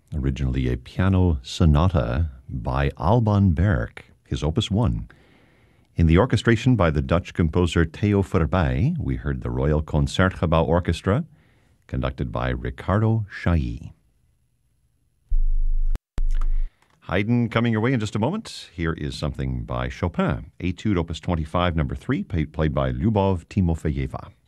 originally a piano sonata by Alban Berg, his Opus 1. In the orchestration by the Dutch composer Theo Verbeij, we heard the Royal Concertgebouw Orchestra, conducted by Ricardo Chailly. Haydn coming your way in just a moment. Here is something by Chopin, Etude Opus 25, number 3, played by Lyubov Timofeyeva.